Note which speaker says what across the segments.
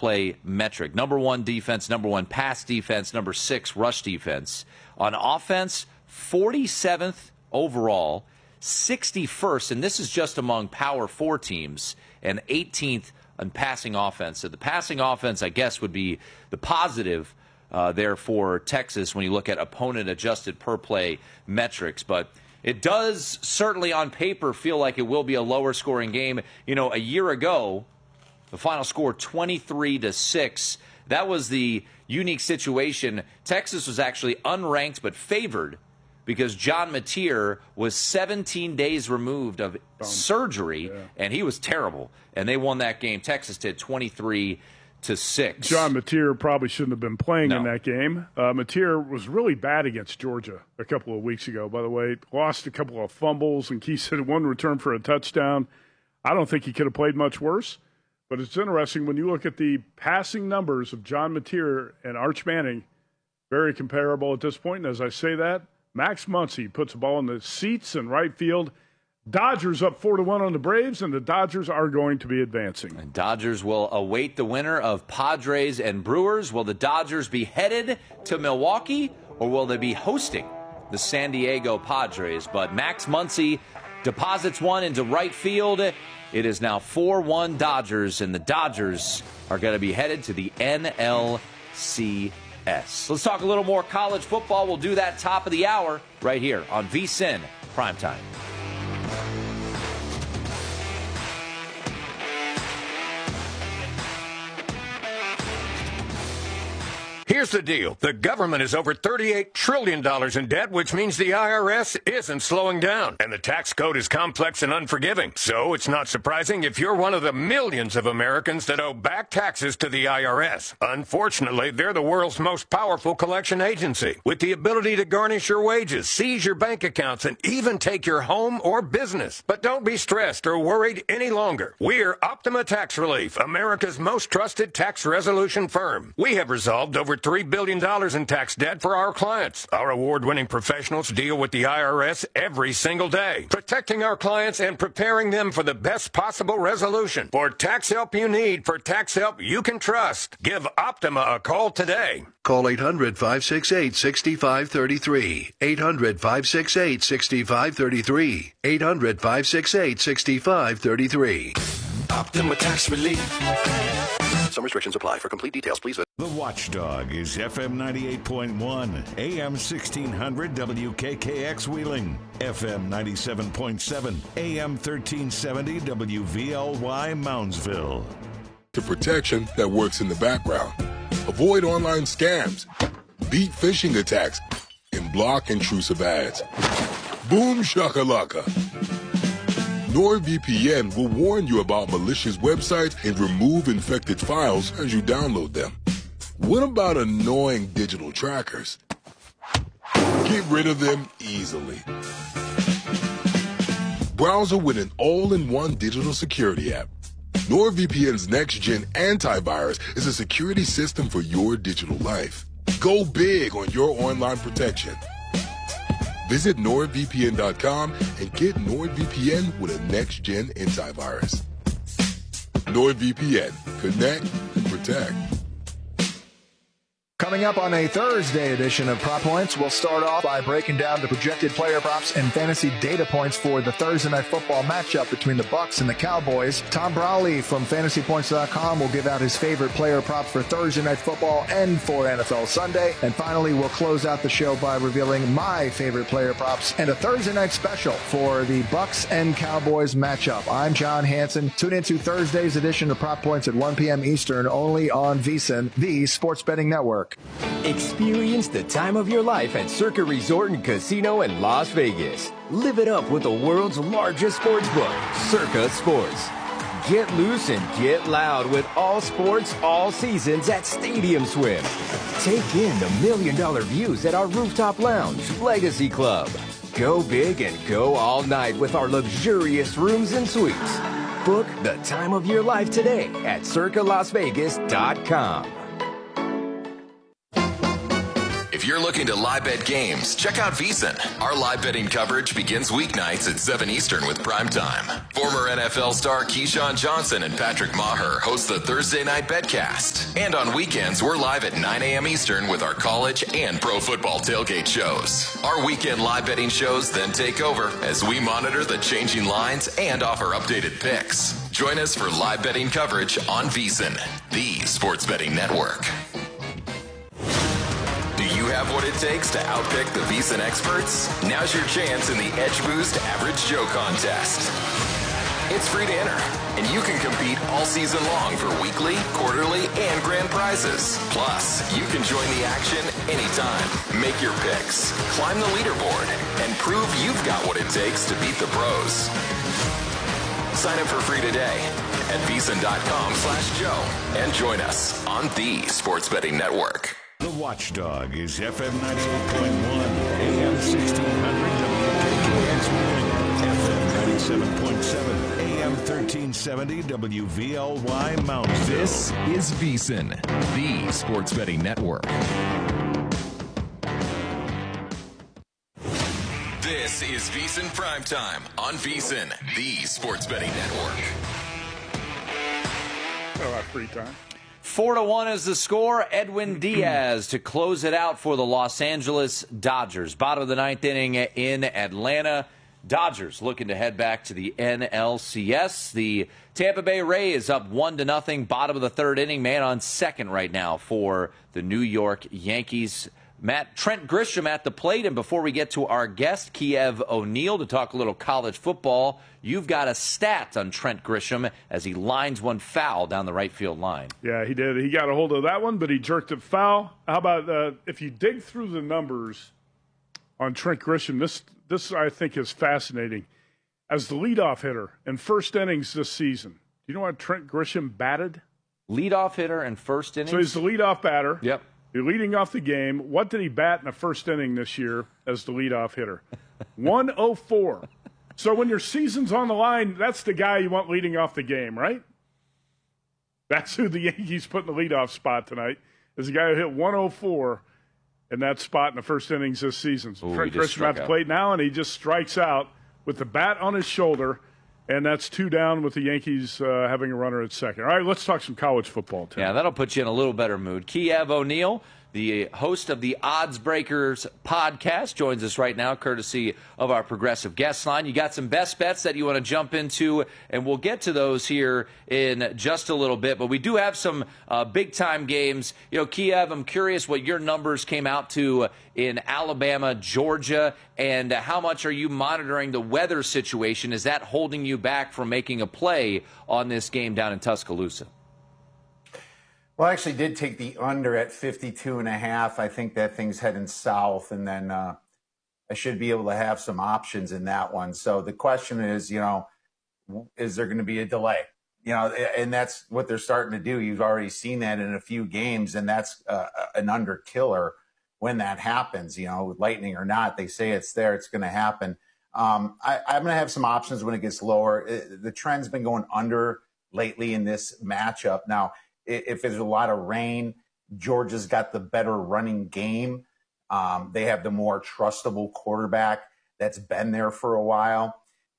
Speaker 1: play metric. Number 1 defense, number 1 pass defense, number 6 rush defense. On offense, 47th overall, 61st, and this is just among Power 4 teams, and 18th on passing offense. So the passing offense, I guess, would be the positive there for Texas when you look at opponent-adjusted per-play metrics. But it does certainly on paper feel like it will be a lower-scoring game. You know, a year ago, the final score 23-6. That was the unique situation. Texas was actually unranked but favored because John Mateer was 17 days removed of surgery, and he was terrible. And they won that game. Texas did 23-6.
Speaker 2: John Mateer probably shouldn't have been playing in that game. Mateer was really bad against Georgia a couple of weeks ago, by the way. Lost a couple of fumbles, and Keith said one return for a touchdown. I don't think he could have played much worse. But it's interesting when you look at the passing numbers of John Mateer and Arch Manning, very comparable at this point. And as I say that, Max Muncy puts the ball in the seats in right field. Dodgers up 4-1 on the Braves, and the Dodgers are going to be advancing.
Speaker 1: And Dodgers will await the winner of Padres and Brewers. Will the Dodgers be headed to Milwaukee, or will they be hosting the San Diego Padres? But Max Muncy deposits one into right field. It is now 4-1 Dodgers, and the Dodgers are going to be headed to the NLCS. Let's talk a little more college football. We'll do that top of the hour right here on VSiN Primetime.
Speaker 3: Here's the deal. The government is over $38 trillion in debt, which means the IRS isn't slowing down. And the tax code is complex and unforgiving. So it's not surprising if you're one of the millions of Americans that owe back taxes to the IRS. Unfortunately, they're the world's most powerful collection agency, with the ability to garnish your wages, seize your bank accounts, and even take your home or business. But don't be stressed or worried any longer. We're Optima Tax Relief, America's most trusted tax resolution firm. We have resolved over $3 billion in tax debt for our clients. Our award-winning professionals deal with the IRS every single day, protecting our clients and preparing them for the best possible resolution. For tax help you need, for tax help you can trust, give Optima a call today.
Speaker 4: Call 800-568-6533. 800-568-6533. 800-568-6533.
Speaker 5: Optima Tax Relief.
Speaker 4: Some restrictions apply. For complete details, please visit.
Speaker 6: The Watchdog is FM 98.1, AM 1600 WKKX Wheeling, FM 97.7, AM 1370 WVLY Moundsville.
Speaker 7: The protection that works in the background. Avoid online scams, beat phishing attacks, and block intrusive ads. Boom shakalaka. NordVPN will warn you about malicious websites and remove infected files as you download them. What about annoying digital trackers? Get rid of them easily. Browser with an all-in-one digital security app. NordVPN's next-gen antivirus is a security system for your digital life. Go big on your online protection. Visit NordVPN.com and get NordVPN with a next-gen antivirus. NordVPN. Connect and protect.
Speaker 8: Coming up on a Thursday edition of Prop Points, we'll start off by breaking down the projected player props and fantasy data points for the Thursday Night Football matchup between the Bucs and the Cowboys. Tom Brawley from FantasyPoints.com will give out his favorite player props for Thursday Night Football and for NFL Sunday. And finally, we'll close out the show by revealing my favorite player props and a Thursday night special for the Bucs and Cowboys matchup. I'm John Hansen. Tune into Thursday's edition of Prop Points at 1 p.m. Eastern, only on VSiN, the sports betting network.
Speaker 9: Experience the time of your life at Circa Resort and Casino in Las Vegas. Live it up with the world's largest sports book, Circa Sports. Get loose and get loud with all sports, all seasons at Stadium Swim. Take in the $1 million views at our rooftop lounge, Legacy Club. Go big and go all night with our luxurious rooms and suites. Book the time of your life today at CircaLasVegas.com.
Speaker 5: If you're looking to live bet games, check out VSiN. Our live betting coverage begins weeknights at 7 Eastern with primetime. Former NFL star Keyshawn Johnson and Patrick Maher host the Thursday Night Betcast. And on weekends, we're live at 9 a.m. Eastern with our college and pro football tailgate shows. Our weekend live betting shows then take over as we monitor the changing lines and offer updated picks. Join us for live betting coverage on VSiN, the sports betting network. Do you have what it takes to outpick the VSiN experts? Now's your chance in the Edge Boost Average Joe contest. It's free to enter, and you can compete all season long for weekly, quarterly, and grand prizes. Plus, you can join the action anytime. Make your picks, climb the leaderboard, and prove you've got what it takes to beat the pros. Sign up for free today at VSiN.com/Joe and join us on the Sports Betting Network.
Speaker 6: The Watchdog is FM 98.1, AM 1600 WKKX, FM 97.7, AM 1370 WVLY Moundsville.
Speaker 5: This is VSiN, the Sports Betting Network. This is VSiN Primetime on VSiN, the Sports Betting Network.
Speaker 2: Oh, our free time.
Speaker 1: 4-1 is the score. Edwin Diaz to close it out for the Los Angeles Dodgers. Bottom of the ninth inning in Atlanta. Dodgers looking to head back to the NLCS. The Tampa Bay Rays up 1-0. Bottom of the third inning. Man on second right now for the New York Yankees. Trent Grisham at the plate. And before we get to our guest, Kiev O'Neill, to talk a little college football, you've got a stat on Trent Grisham as he lines one foul down the right field line.
Speaker 2: Yeah, he did. He got a hold of that one, but he jerked it foul. How about if you dig through the numbers on Trent Grisham, this I think is fascinating. As the leadoff hitter in first innings this season, do you know what Trent Grisham batted?
Speaker 1: Leadoff hitter in first innings?
Speaker 2: So he's the leadoff batter.
Speaker 1: Yep.
Speaker 2: You're leading off the game. What did he bat in the first inning this year as the leadoff hitter? 104. So when your season's on the line, that's the guy you want leading off the game, right? That's who the Yankees put in the leadoff spot tonight, is the guy who hit 104 in that spot in the first innings this season. So Trent Grisham at the plate now, and he just strikes out with the bat on his shoulder, and that's 2 down with the Yankees having a runner at second. All right, let's talk some college football, Tim.
Speaker 1: Yeah, that'll put you in a little better mood. Kiev O'Neill, the host of the Odds Breakers podcast, joins us right now, courtesy of our progressive guest line. You got some best bets that you want to jump into, and we'll get to those here in just a little bit. But we do have some big-time games. You know, Kiev, I'm curious what your numbers came out to in Alabama, Georgia, and how much are you monitoring the weather situation? Is that holding you back from making a play on this game down in Tuscaloosa?
Speaker 10: Well, I actually did take the under at 52.5. I think that thing's heading south, and then I should be able to have some options in that one. So the question is, you know, is there going to be a delay? You know, and that's what they're starting to do. You've already seen that in a few games, and that's an under killer when that happens. You know, with lightning or not, they say it's there, it's going to happen. I'm going to have some options when it gets lower. The trend's been going under lately in this matchup. Now, if there's a lot of rain, Georgia's got the better running game. They have the more trustable quarterback that's been there for a while.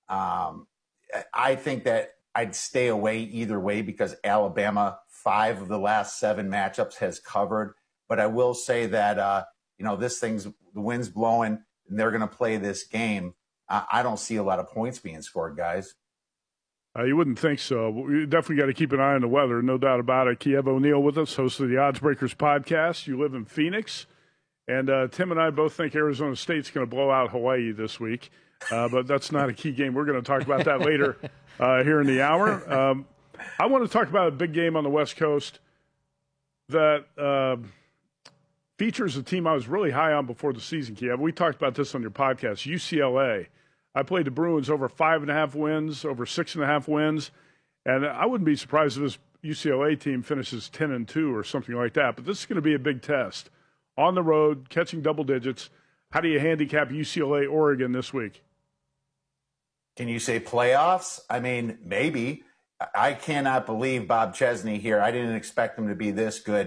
Speaker 10: I think that I'd stay away either way because Alabama, 5 of the last 7 matchups has covered. But I will say that, you know, the wind's blowing and they're going to play this game. I don't see a lot of points being scored, guys.
Speaker 2: You wouldn't think so. We definitely got to keep an eye on the weather, no doubt about it. Kiev O'Neill with us, host of the Odds Breakers podcast. You live in Phoenix, and Tim and I both think Arizona State's going to blow out Hawaii this week, but that's not a key game. We're going to talk about that later here in the hour. I want to talk about a big game on the West Coast that features a team I was really high on before the season, Kiev. We talked about this on your podcast, UCLA. I played the Bruins over 5.5 wins, over 6.5 wins, and I wouldn't be surprised if this UCLA team finishes 10-2 or something like that. But this is going to be a big test. On the road, catching double digits. How do you handicap UCLA Oregon this week?
Speaker 10: Can you say playoffs? I mean, maybe. I cannot believe Bob Chesney here. I didn't expect him to be this good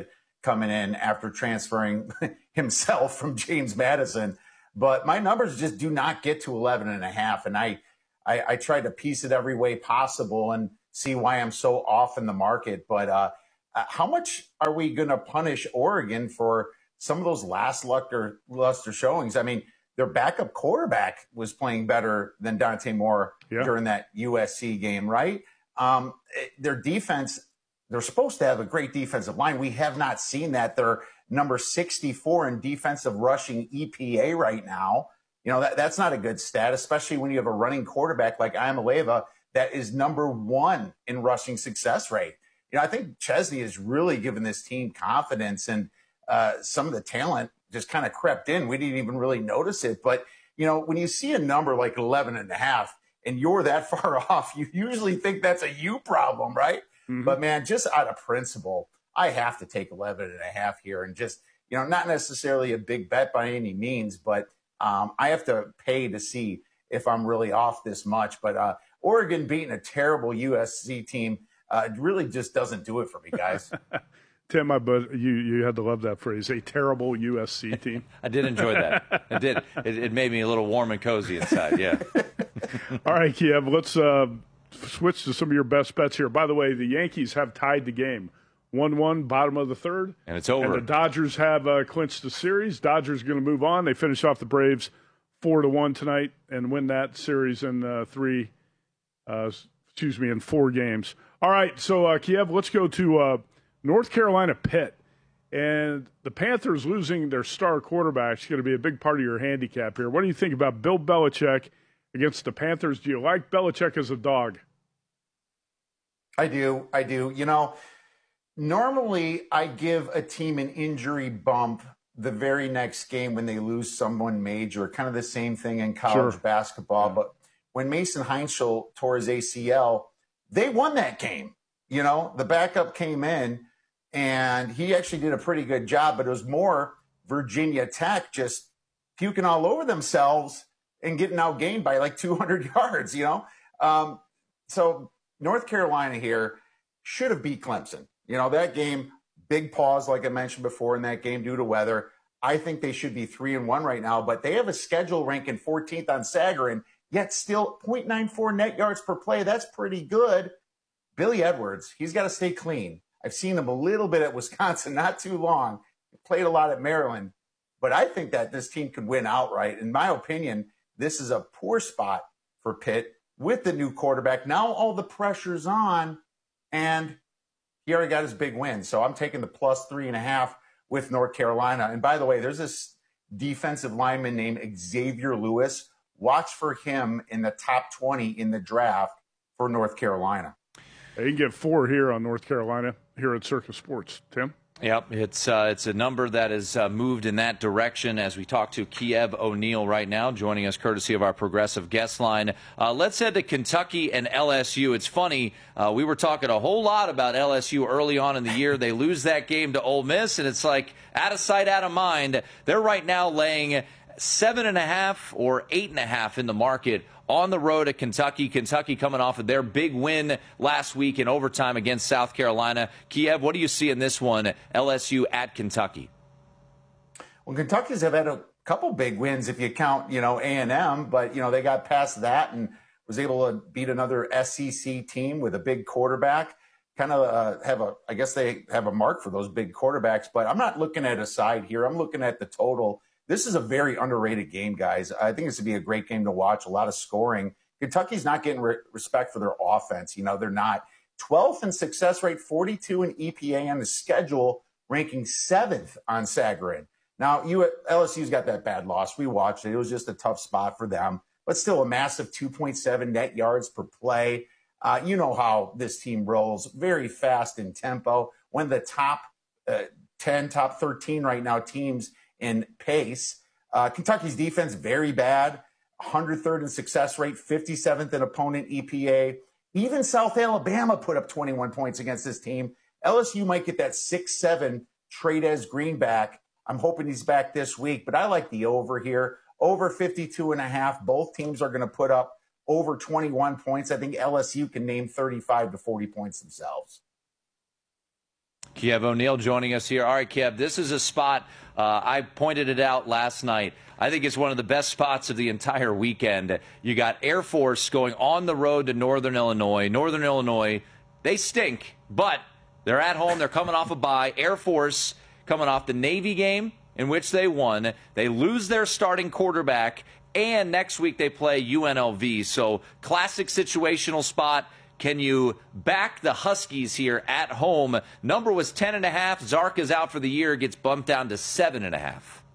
Speaker 10: coming in after transferring himself from James Madison. But my numbers just do not get to 11.5. And I tried to piece it every way possible and see why I'm so off in the market. But how much are we going to punish Oregon for some of those last luster showings? I mean, their backup quarterback was playing better than Dante Moore during that USC game, right? Their defense, they're supposed to have a great defensive line. We have not seen that. They're number 64 in defensive rushing EPA right now. You know, that's not a good stat, especially when you have a running quarterback like Iamaleava that is number 1 in rushing success rate. You know, I think Chesney has really given this team confidence, and some of the talent just kind of crept in. We didn't even really notice it. But, you know, when you see a number like 11.5 and you're that far off, you usually think that's a you problem, right? Mm-hmm. But, man, just out of principle, I have to take 11.5 here, and just, you know, not necessarily a big bet by any means, but I have to pay to see if I'm really off this much. But Oregon beating a terrible USC team really just doesn't do it for me, guys.
Speaker 2: Tim, you had to love that phrase, a terrible USC team.
Speaker 1: I did enjoy that. It did. It made me a little warm and cozy inside, yeah.
Speaker 2: All right, Kiev, let's switch to some of your best bets here. By the way, the Yankees have tied the game. 1-1, bottom of the third.
Speaker 1: And it's over.
Speaker 2: And the Dodgers have clinched the series. Dodgers going to move on. They finish off the Braves 4-1 tonight and win that series in in 4 games. All right, so Kiev, let's go to North Carolina Pitt. And the Panthers losing their star quarterback is going to be a big part of your handicap here. What do you think about Bill Belichick against the Panthers? Do you like Belichick as a dog?
Speaker 10: I do. You know, normally I give a team an injury bump the very next game when they lose someone major, kind of the same thing in college basketball. But when Mason Heinschel tore his ACL, they won that game. You know, the backup came in, and he actually did a pretty good job, but it was more Virginia Tech just puking all over themselves and getting outgained by like 200 yards, you know? So North Carolina here should have beat Clemson. You know, that game, big pause, like I mentioned before, in that game due to weather. I think they should be 3-1 right now, but they have a schedule ranking 14th on Sagarin, yet still 0.94 net yards per play. That's pretty good. Billy Edwards, he's got to stay clean. I've seen him a little bit at Wisconsin, not too long. He played a lot at Maryland. But I think that this team could win outright. In my opinion, this is a poor spot for Pitt with the new quarterback. Now all the pressure's on, and he already got his big win. So I'm taking the plus 3.5 with North Carolina. And by the way, there's this defensive lineman named Xavier Lewis. Watch for him in the top 20 in the draft for North Carolina.
Speaker 2: You can get 4 here on North Carolina here at Circa Sports. Tim?
Speaker 1: Yep, it's a number that has moved in that direction as we talk to Kiev O'Neill right now, joining us courtesy of our Progressive guest line. Let's head to Kentucky and LSU. It's funny, we were talking a whole lot about LSU early on in the year. They lose that game to Ole Miss, and it's like out of sight, out of mind. They're right now laying 7.5 or 8.5 in the market on the road at Kentucky. Kentucky coming off of their big win last week in overtime against South Carolina. Kiev, what do you see in this one, LSU at Kentucky?
Speaker 10: Well, Kentucky's have had a couple big wins if you count, you know, A&M, but, you know, they got past that and was able to beat another SEC team with a big quarterback. Kind of I guess they have a mark for those big quarterbacks, but I'm not looking at a side here. I'm looking at the total. This is a very underrated game, guys. I think this would be a great game to watch, a lot of scoring. Kentucky's not getting respect for their offense. You know, they're not. 12th in success rate, 42 in EPA on the schedule, ranking 7th on Sagarin. Now, LSU's got that bad loss. We watched it. It was just a tough spot for them, but still a massive 2.7 net yards per play. You know how this team rolls, very fast in tempo. One of the top 10, top 13 right now teams in pace. Kentucky's defense, very bad. 103rd in success rate, 57th in opponent EPA. Even South Alabama put up 21 points against this team. LSU might get that 6-7 Trades Greenback. I'm hoping he's back this week, but I like the over here. Over 52.5. Both teams are going to put up over 21 points. I think LSU can name 35 to 40 points themselves.
Speaker 1: Kiev O'Neill joining us here. All right, Kiev, this is a spot, I pointed it out last night. I think it's one of the best spots of the entire weekend. You got Air Force going on the road to Northern Illinois. Northern Illinois, they stink, but they're at home. They're coming off a bye. Air Force coming off the Navy game in which they won. They lose their starting quarterback, and next week they play UNLV. So classic situational spot. Can you back the Huskies here at home? Number was 10.5. Zarka's out for the year. Gets bumped down to 7.5.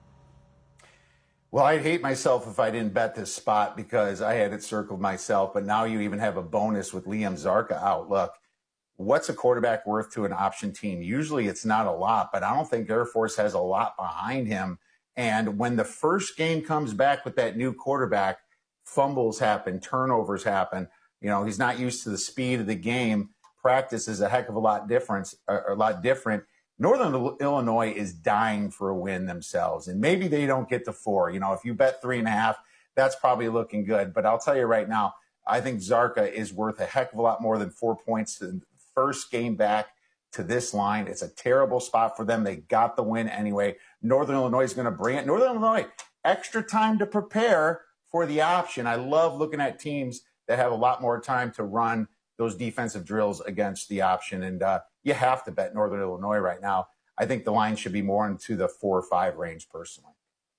Speaker 10: Well, I'd hate myself if I didn't bet this spot because I had it circled myself. But now you even have a bonus with Liam Zarka out. Look, what's a quarterback worth to an option team? Usually it's not a lot, but I don't think Air Force has a lot behind him. And when the first game comes back with that new quarterback, fumbles happen, turnovers happen. You know, he's not used to the speed of the game. Practice is a heck of a lot different. Northern Illinois is dying for a win themselves, and maybe they don't get to 4. You know, if you bet 3.5, that's probably looking good. But I'll tell you right now, I think Zarka is worth a heck of a lot more than 4 points in the first game back to this line. It's a terrible spot for them. They got the win anyway. Northern Illinois is going to bring it. Northern Illinois, extra time to prepare for the option. I love looking at teams that have a lot more time to run those defensive drills against the option. And you have to bet Northern Illinois right now. I think the line should be more into the 4 or 5 range personally.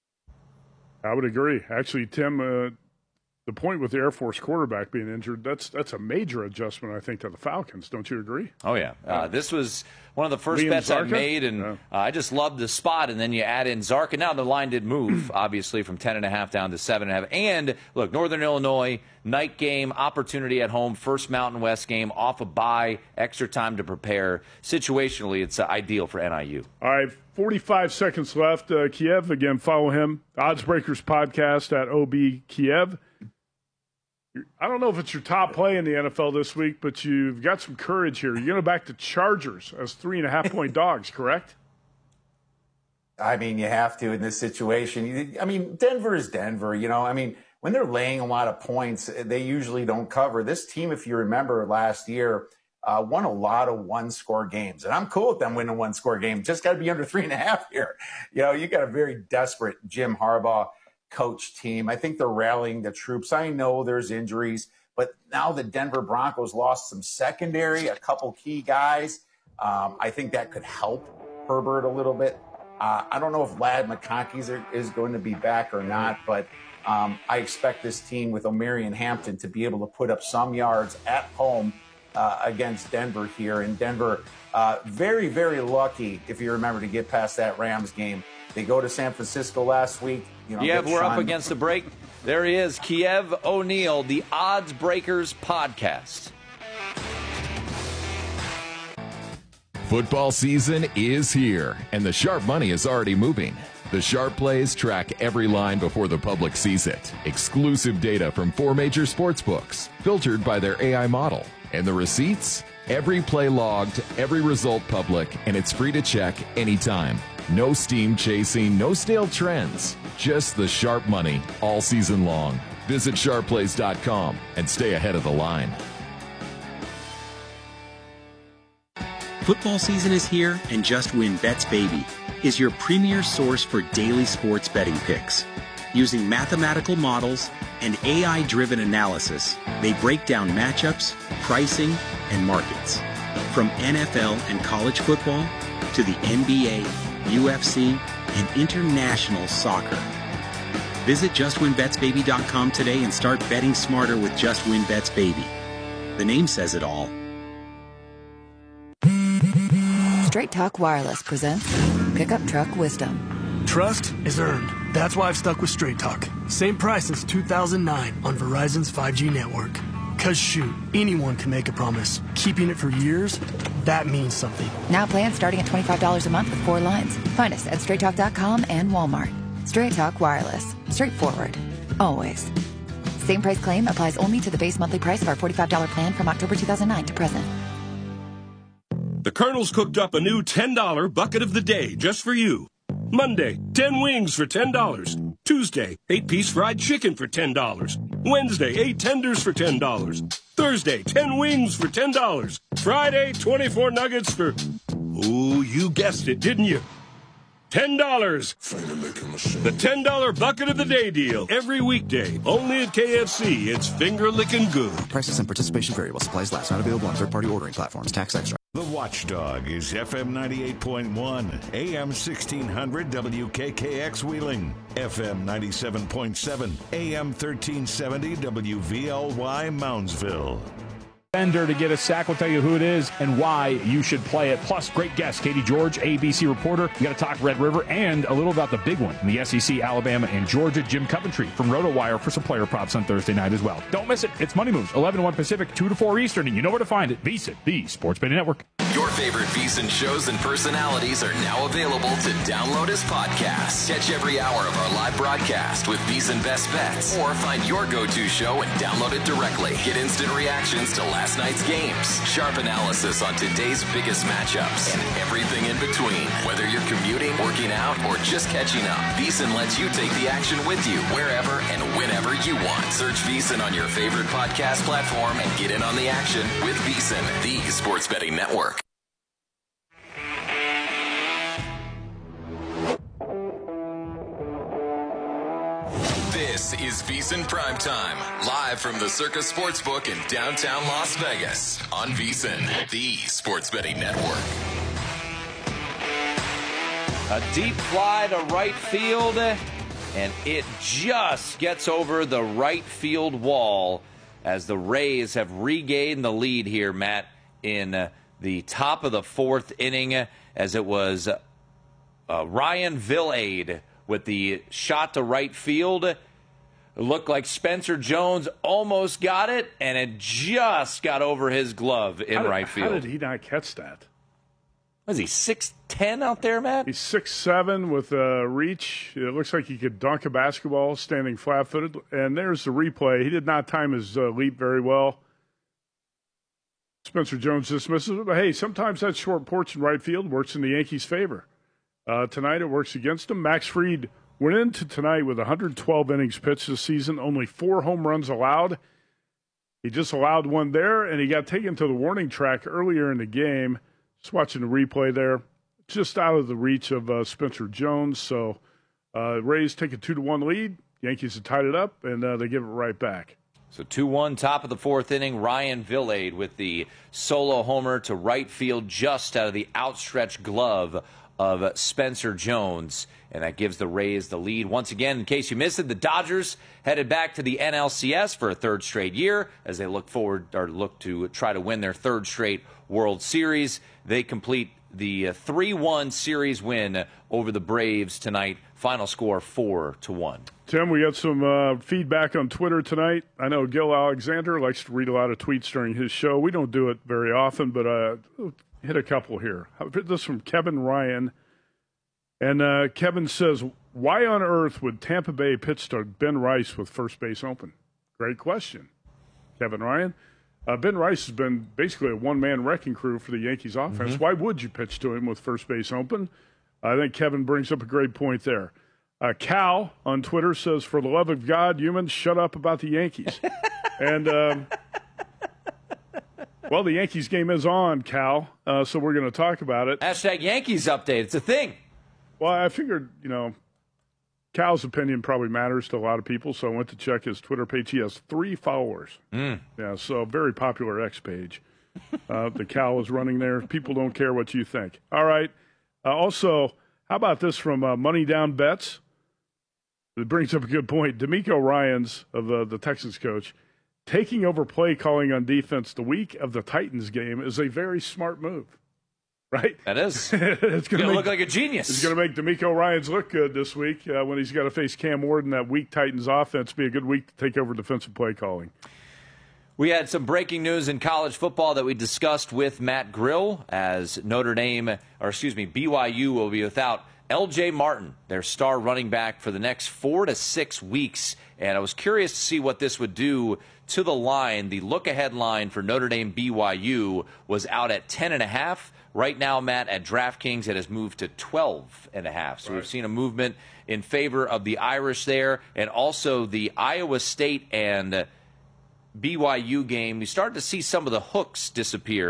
Speaker 2: I would agree. Actually, Tim, the point with the Air Force quarterback being injured, that's a major adjustment, I think, to the Falcons. Don't you agree?
Speaker 1: Oh, yeah. This was one of the first bets I made, and I just loved the spot. And then you add in Zarka. Now the line did move, obviously, from 10.5 down to 7.5. And, look, Northern Illinois, night game, opportunity at home, first Mountain West game, off a bye, extra time to prepare. Situationally, it's ideal for NIU.
Speaker 2: All right, 45 seconds left. Kiev, again, follow him. Oddsbreakers podcast at OB Kiev. I don't know if it's your top play in the NFL this week, but you've got some courage here. You're going to back the Chargers as 3.5-point dogs, correct?
Speaker 10: I mean, you have to in this situation. I mean, Denver is Denver. You know, I mean, when they're laying a lot of points, they usually don't cover. This team, if you remember last year, won a lot of one-score games. And I'm cool with them winning a one-score game. Just got to be under 3.5 here. You know, you got a very desperate Jim Harbaugh coach team. I think they're rallying the troops. I know there's injuries, but now the Denver Broncos lost some secondary, a couple key guys. I think that could help Herbert a little bit. I don't know if Ladd McConkey is going to be back or not, but I expect this team with O'Marion Hampton to be able to put up some yards at home against Denver here. And Denver, very, very lucky, if you remember, to get past that Rams game. They go to San Francisco last week. You know,
Speaker 1: Kiev, we're up against the break. There he is, Kiev O'Neill, the Odds Breakers podcast.
Speaker 11: Football season is here, and the sharp money is already moving. The Sharp Plays track every line before the public sees it. Exclusive data from 4 major sports books, filtered by their AI model. And the receipts? Every play logged, every result public, and it's free to check anytime. No steam chasing, no stale trends. Just the sharp money all season long. Visit sharpplays.com and stay ahead of the line.
Speaker 12: Football season is here, and Just Win Bets Baby is your premier source for daily sports betting picks. Using mathematical models and AI-driven analysis, they break down matchups, pricing, and markets. From NFL and college football to the NBA, UFC, and international soccer. Visit JustWinBetsBaby.com today and start betting smarter with Just Win Bets Baby. The name says it all.
Speaker 13: Straight Talk Wireless presents Pickup Truck Wisdom.
Speaker 14: Trust is earned. That's why I've stuck with Straight Talk. Same price since 2009 on Verizon's 5G network. Cause shoot, anyone can make a promise. Keeping it for years, that means something.
Speaker 13: Now plans starting at $25 a month with 4 lines. Find us at straighttalk.com and Walmart. Straight Talk Wireless. Straightforward. Always. Same price claim applies only to the base monthly price of our $45 plan from October 2009 to present.
Speaker 15: The Colonel's cooked up a new $10 bucket of the day just for you. Monday, 10 wings for $10. Tuesday, 8-piece fried chicken for $10. Wednesday, 8 tenders for $10. Thursday, 10 wings for $10. Friday, 24 nuggets for Ooh, you guessed it, didn't you? $10. The $10 bucket of the day deal. Every weekday. Only at KFC. It's finger licking good.
Speaker 16: Prices and participation vary while supplies last. Not available on third-party ordering platforms. Tax extra.
Speaker 6: The Watchdog is FM 98.1, AM 1600 WKKX Wheeling, FM 97.7, AM 1370 WVLY Moundsville.
Speaker 17: Bender to get a sack. We'll tell you who it is and why you should play it. Plus, great guest, Katie George, ABC reporter. We got to talk Red River and a little about the big one in the SEC, Alabama and Georgia. Jim Coventry from RotoWire for some player props on Thursday night as well. Don't miss it. It's Money Moves, 11 to 1 Pacific, 2 to 4 Eastern, and you know where to find it. VSiN, the Sports Betting Network.
Speaker 5: Your favorite VSiN shows and personalities are now available to download as podcasts. Catch every hour of our live broadcast with VSiN Best Bets, or find your go-to show and download it directly. Get instant reactions to last night's games, sharp analysis on today's biggest matchups, and everything in between. Whether you're commuting, working out, or just catching up, VSiN lets you take the action with you wherever and whenever you want. Search VSiN on your favorite podcast platform and get in on the action with VSiN, the Sports Betting Network. This is VSiN Primetime, live from the Circus Sportsbook in downtown Las Vegas on VSiN, the Sports Betting Network.
Speaker 1: A deep fly to right field, and it just gets over the right field wall as the Rays have regained the lead here, Matt, in the top of the fourth inning, as it was Ryan Vilade with the shot to right field. It looked like Spencer Jones almost got it, and it just got over his glove in right field.
Speaker 2: How did he not catch that?
Speaker 1: Was he 6'10" out there, Matt?
Speaker 2: He's 6'7" with a reach. It looks like he could dunk a basketball standing flat-footed. And there's the replay. He did not time his leap very well. Spencer Jones dismisses it. But, hey, sometimes that short porch in right field works in the Yankees' favor. Tonight it works against him. Max Fried went into tonight with 112 innings pitched this season, only 4 home runs allowed. He just allowed one there, and he got taken to the warning track earlier in the game. Just watching the replay there, just out of the reach of Spencer Jones. So Rays take a 2-1 lead. Yankees have tied it up, and they give it right back.
Speaker 1: So 2-1, top of the fourth inning. Ryan Vilade with the solo homer to right field, just out of the outstretched glove of Spencer Jones, and that gives the Rays the lead. Once again, in case you missed it, the Dodgers headed back to the NLCS for a third straight year as they look to try to win their third straight World Series. They complete the 3-1 series win over the Braves tonight. Final score 4-1.
Speaker 2: Tim, we got some feedback on Twitter tonight. I know Gil Alexander likes to read a lot of tweets during his show. We don't do it very often, but hit a couple here. This from Kevin Ryan. And Kevin says, why on earth would Tampa Bay pitch to Ben Rice with first base open? Great question, Kevin Ryan. Ben Rice has been basically a one-man wrecking crew for the Yankees offense. Why would you pitch to him with first base open? I think Kevin brings up a great point there. Cal on Twitter says, for the love of God, humans, shut up about the Yankees. And, well, the Yankees game is on, Cal, so we're going to talk about it.
Speaker 1: Hashtag Yankees update. It's a thing.
Speaker 2: Well, I figured, Cal's opinion probably matters to a lot of people, so I went to check his Twitter page. He has 3 followers. Yeah, so very popular X page. The Cal is running there. People don't care what you think. All right. Also, how about this from Money Down Bets? It brings up a good point. D'Amico Ryans, of the Texans coach, taking over play calling on defense the week of the Titans game is a very smart move. Right?
Speaker 1: That is.
Speaker 2: It's going
Speaker 1: to look like a genius.
Speaker 2: It's going to make D'Amico Ryans look good this week when he's got to face Cam Ward in that weak Titans offense. Be a good week to take over defensive play calling.
Speaker 1: We had some breaking news in college football that we discussed with Matt Grill as BYU will be without L.J. Martin, their star running back, for the next 4 to 6 weeks. And I was curious to see what this would do to the line. The look-ahead line for Notre Dame BYU was out at 10.5. Right now, Matt, at DraftKings, it has moved to 12.5. So we've seen a movement in favor of the Irish there, and also the Iowa State and BYU game. We started to see some of the hooks disappear.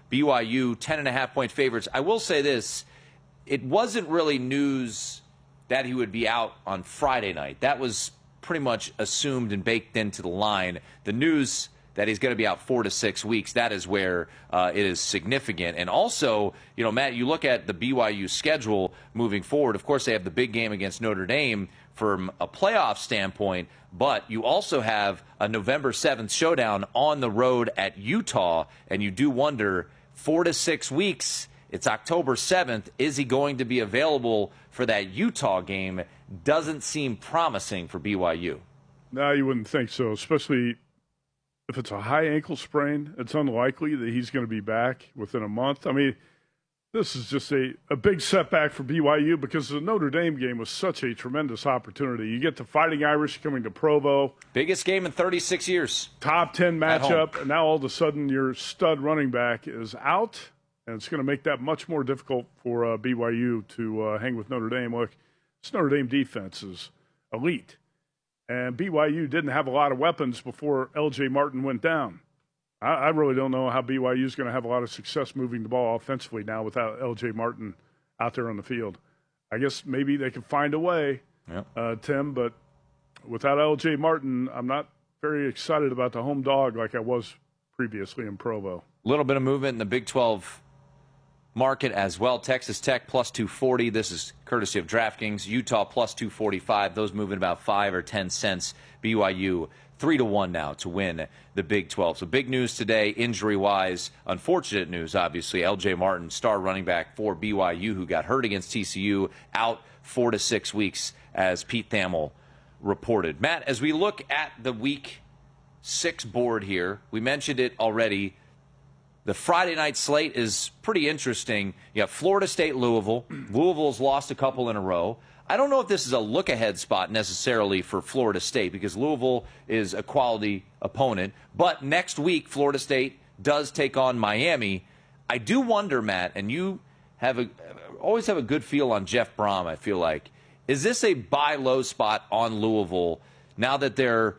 Speaker 1: BYU 10.5-point favorites. I will say this. It wasn't really news that he would be out on Friday night. That was pretty much assumed and baked into the line. The news that he's going to be out 4 to 6 weeks, that is where it is significant. And also, Matt, you look at the BYU schedule moving forward. Of course, they have the big game against Notre Dame from a playoff standpoint, but you also have a November 7th showdown on the road at Utah, and you do wonder, 4 to 6 weeks, it's October 7th. Is he going to be available for that Utah game? Doesn't seem promising for BYU.
Speaker 2: No, you wouldn't think so, especially if it's a high ankle sprain. It's unlikely that he's going to be back within a month. I mean, this is just a big setback for BYU because the Notre Dame game was such a tremendous opportunity. You get the Fighting Irish coming to Provo.
Speaker 1: Biggest game in 36 years.
Speaker 2: Top 10 matchup, and now all of a sudden your stud running back is out, and it's going to make that much more difficult for BYU to hang with Notre Dame. Look, this Notre Dame defense is elite, and BYU didn't have a lot of weapons before L.J. Martin went down. I really don't know how BYU is going to have a lot of success moving the ball offensively now without L.J. Martin out there on the field. I guess maybe they can find a way, Tim, but without L.J. Martin, I'm not very excited about the home dog like I was previously in Provo.
Speaker 1: A little bit of movement in the Big 12 market as well. Texas Tech plus 240. This is courtesy of DraftKings. Utah plus 245. Those moving about 5 or 10 cents. BYU 3-1 now to win the Big 12. So big news today, injury-wise. Unfortunate news, obviously. L.J. Martin, star running back for BYU, who got hurt against TCU, out 4 to 6 weeks, as Pete Thamel reported. Matt, as we look at the Week 6 board here, we mentioned it already. The Friday night slate is pretty interesting. You have Florida State, Louisville. Louisville's lost a couple in a row. I don't know if this is a look-ahead spot necessarily for Florida State because Louisville is a quality opponent. But next week, Florida State does take on Miami. I do wonder, Matt, and you always have a good feel on Jeff Brom, I feel like. Is this a buy low spot on Louisville now that they're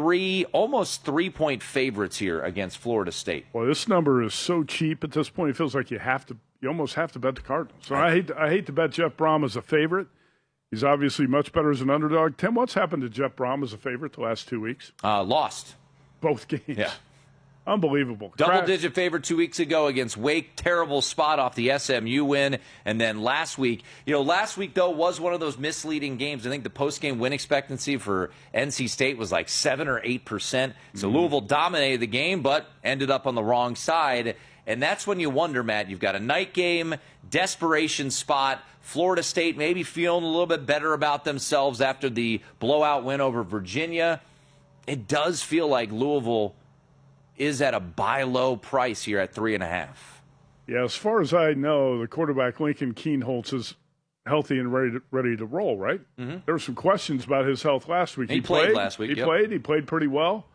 Speaker 1: almost 3-point favorites here against Florida State?
Speaker 2: Well, this number is so cheap at this point, it feels like you almost have to bet the Cardinals. So I hate to bet Jeff Brom as a favorite. He's obviously much better as an underdog. Tim, what's happened to Jeff Brom as a favorite the last 2 weeks?
Speaker 1: Lost.
Speaker 2: Both games.
Speaker 1: Yeah.
Speaker 2: Unbelievable.
Speaker 1: Double-digit favorite 2 weeks ago against Wake. Terrible spot off the SMU win. And then last week, though, was one of those misleading games. I think the post-game win expectancy for NC State was like 7 or 8%. So Louisville dominated the game, but ended up on the wrong side. And that's when you wonder, Matt, you've got a night game, desperation spot. Florida State maybe feeling a little bit better about themselves after the blowout win over Virginia. It does feel like Louisville is at a buy low price here at 3.5.
Speaker 2: Yeah, as far as I know, the quarterback Lincoln Kienholz is healthy and ready to roll, right? Mm-hmm. There were some questions about his health last week.
Speaker 1: He played last week.
Speaker 2: He played pretty well.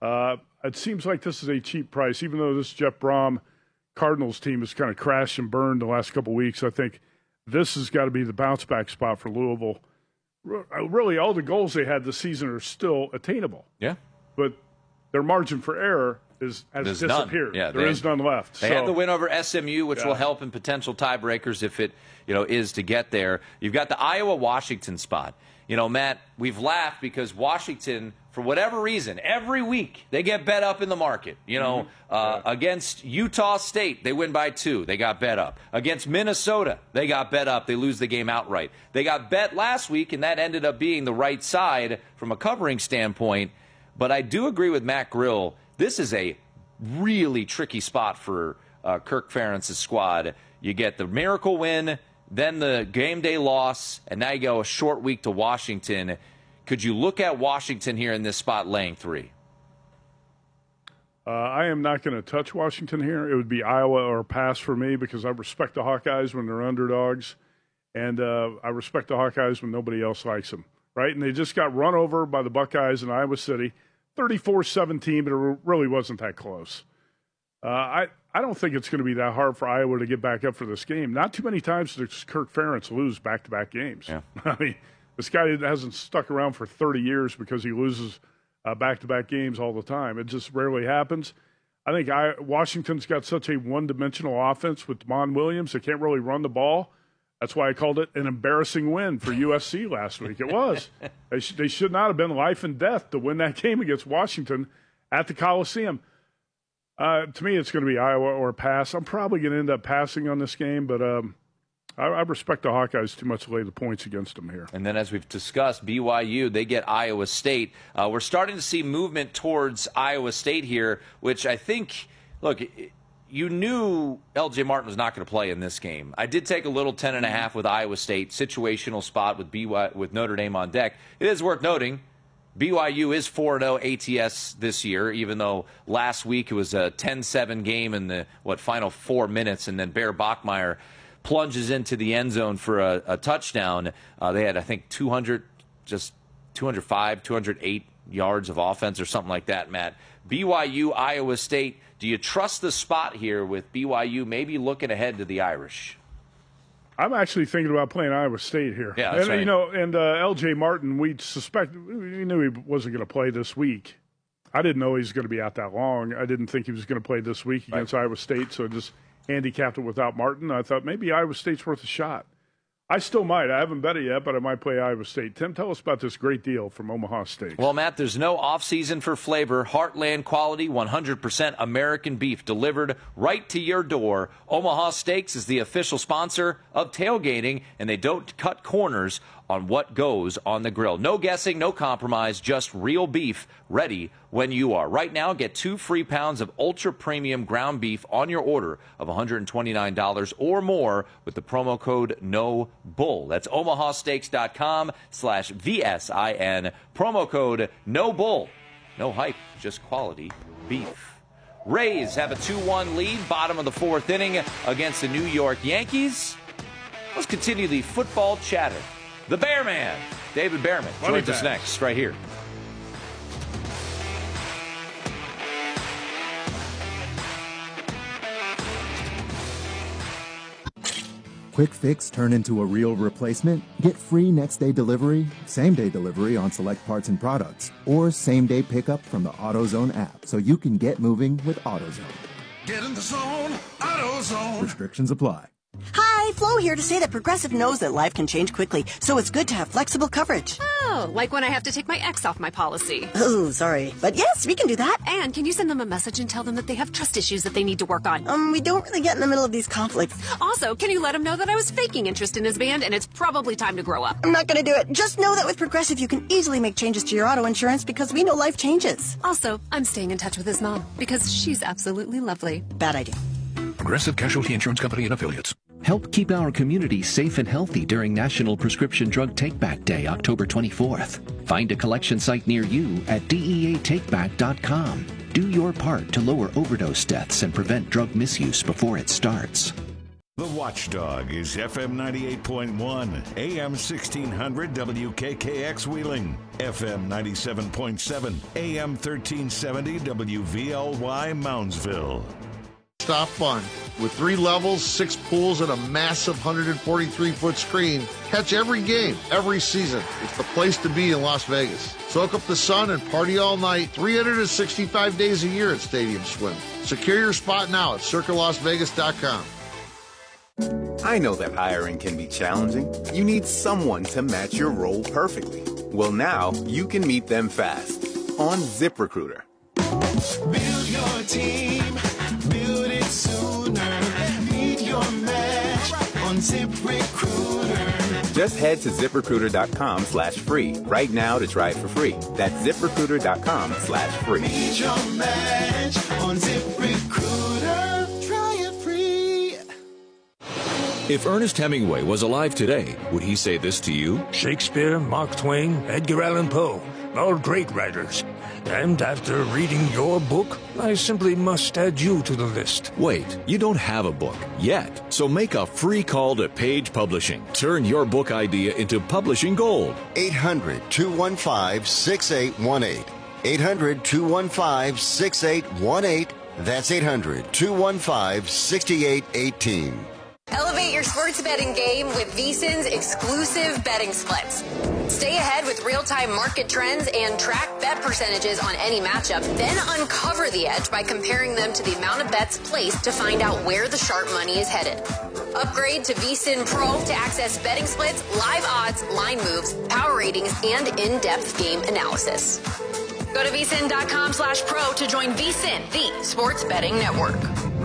Speaker 2: It seems like this is a cheap price, even though this Jeff Brom Cardinals team has kind of crashed and burned the last couple of weeks. I think this has got to be the bounce-back spot for Louisville. Really, all the goals they had this season are still attainable.
Speaker 1: Yeah.
Speaker 2: But their margin for error has disappeared.
Speaker 1: Yeah,
Speaker 2: there is none left.
Speaker 1: They had the win over SMU, which will help in potential tiebreakers if it is to get there. You've got the Iowa-Washington spot. Matt, we've laughed because Washington, for whatever reason, every week they get bet up in the market. Against Utah State, they win by 2. They got bet up. Against Minnesota, they got bet up. They lose the game outright. They got bet last week, and that ended up being the right side from a covering standpoint. But I do agree with Matt Grill. This is a really tricky spot for Kirk Ferentz's squad. You get the miracle win, then the game day loss, and now you go a short week to Washington. Could you look at Washington here in this spot laying 3?
Speaker 2: I am not going to touch Washington here. It would be Iowa or pass for me because I respect the Hawkeyes when they're underdogs, and I respect the Hawkeyes when nobody else likes them, right? And they just got run over by the Buckeyes in Iowa City, 34-17, but it really wasn't that close. I don't think it's going to be that hard for Iowa to get back up for this game. Not too many times does Kirk Ferentz lose back-to-back games.
Speaker 1: Yeah.
Speaker 2: I mean, this guy hasn't stuck around for 30 years because he loses back-to-back games all the time. It just rarely happens. I think Washington's got such a one-dimensional offense with Damon Williams. They can't really run the ball. That's why I called it an embarrassing win for USC last week. It was. They should not have been life and death to win that game against Washington at the Coliseum. To me, it's going to be Iowa or pass. I'm probably going to end up passing on this game, but I respect the Hawkeyes too much to lay the points against them here.
Speaker 1: And then, as we've discussed, BYU, they get Iowa State. We're starting to see movement towards Iowa State here, which I think, look, you knew L.J. Martin was not going to play in this game. I did take a little 10.5 with Iowa State, situational spot with Notre Dame on deck. It is worth noting, BYU is 4-0 ATS this year, even though last week it was a 10-7 game in the final 4 minutes, and then Bear Bachmeier plunges into the end zone for a touchdown. They had, I think, 205, 208 yards of offense or something like that, Matt. BYU, Iowa State, do you trust the spot here with BYU maybe looking ahead to the Irish?
Speaker 2: I'm actually thinking about playing Iowa State here.
Speaker 1: Yeah, that's right.
Speaker 2: And L.J. Martin, we knew he wasn't going to play this week. I didn't know he was going to be out that long. I didn't think he was going to play this week against Iowa State, so just handicapped it without Martin. I thought maybe Iowa State's worth a shot. I still might. I haven't bet it yet, but I might play Iowa State. Tim, tell us about this great deal from Omaha Steaks.
Speaker 1: Well, Matt, there's no off-season for flavor. Heartland quality, 100% American beef delivered right to your door. Omaha Steaks is the official sponsor of tailgating, and they don't cut corners on what goes on the grill. No guessing, no compromise, just real beef ready when you are. Right now, get 2 free pounds of ultra-premium ground beef on your order of $129 or more with the promo code NOBULL. That's omahasteaks.com/VSIN. Promo code NOBULL. No hype, just quality beef. Rays have a 2-1 lead, bottom of the 4th inning against the New York Yankees. Let's continue the football chatter. The Bear Man, David Bearman, joins us next, right here.
Speaker 18: Quick fix turn into a real replacement? Get free next-day delivery, same-day delivery on select parts and products, or same-day pickup from the AutoZone app so you can get moving with AutoZone.
Speaker 19: Get in the zone, AutoZone.
Speaker 18: Restrictions apply.
Speaker 20: Hi, Flo here to say that Progressive knows that life can change quickly, so it's good to have flexible coverage.
Speaker 21: Oh, like when I have to take my ex off my policy.
Speaker 20: Oh, sorry. But yes, we can do that.
Speaker 21: And can you send them a message and tell them that they have trust issues that they need to work on?
Speaker 20: We don't really get in the middle of these conflicts.
Speaker 21: Also, can you let them know that I was faking interest in his band and it's probably time to grow up?
Speaker 20: I'm not going to do it. Just know that with Progressive, you can easily make changes to your auto insurance because we know life changes.
Speaker 21: Also, I'm staying in touch with his mom because she's absolutely lovely.
Speaker 20: Bad idea.
Speaker 4: Progressive Casualty Insurance Company and Affiliates.
Speaker 22: Help keep our community safe and healthy during National Prescription Drug Takeback Day, October 24th. Find a collection site near you at DEATakeback.com. Do your part to lower overdose deaths and prevent drug misuse before it starts.
Speaker 6: The Watchdog is FM 98.1, AM 1600 WKKX Wheeling, FM 97.7, AM 1370 WVLY Moundsville.
Speaker 23: Stop fun. With 3 levels, 6 pools, and a massive 143-foot screen, catch every game, every season. It's the place to be in Las Vegas. Soak up the sun and party all night, 365 days a year at Stadium Swim. Secure your spot now at CircaLasVegas.com.
Speaker 24: I know that hiring can be challenging. You need someone to match your role perfectly. Well, now you can meet them fast on ZipRecruiter.
Speaker 19: Build your team. Build it sooner. Meet your match on ZipRecruiter.
Speaker 24: Just head to ZipRecruiter.com/free right now to try it for free. That's ZipRecruiter.com/free.
Speaker 19: Meet your match on ZipRecruiter. Try it free.
Speaker 25: If Ernest Hemingway was alive today, would he say this to you?
Speaker 26: Shakespeare, Mark Twain, Edgar Allan Poe, all great writers. And after reading your book, I simply must add you to the list.
Speaker 25: Wait, you don't have a book yet. So make a free call to Page Publishing. Turn your book idea into publishing gold.
Speaker 27: 800-215-6818. 800-215-6818. That's 800-215-6818.
Speaker 20: Elevate
Speaker 21: your sports betting game with VSiN's exclusive betting splits. Stay ahead with real-time market trends and track bet percentages on any matchup. Then uncover the edge by comparing them to the amount of bets placed to find out where the sharp money is headed. Upgrade to VSiN Pro to access betting splits, live odds, line moves, power ratings, and in-depth game analysis. Go to vsin.com/pro to join VSiN, the sports betting network.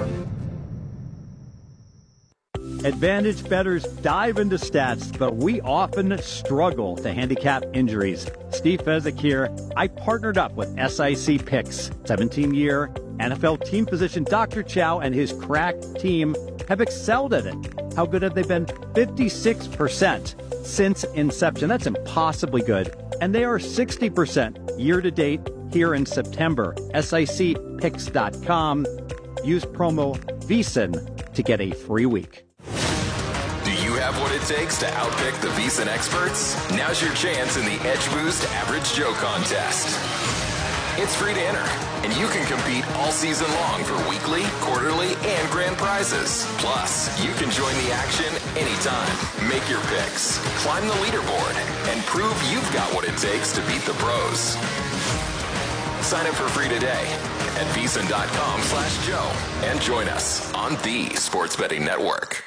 Speaker 3: Advantage bettors dive into stats, but we often struggle to handicap injuries. Steve Fezzik here. I partnered up with SIC Picks. 17-year NFL team physician Dr. Chow and his crack team have excelled at it. How good have they been? 56% since inception. That's impossibly good. And they are 60% year-to-date here in September. SICPicks.com. Use promo VSiN to get a free week.
Speaker 5: Do you have what it takes to outpick the VSiN experts? Now's your chance in the Edge Boost Average Joe contest. It's free to enter, and you can compete all season long for weekly, quarterly, and grand prizes. Plus, you can join the action anytime. Make your picks, climb the leaderboard, and prove you've got what it takes to beat the pros. Sign up for free today at vsin.com/Joe and join us on the Sports Betting Network.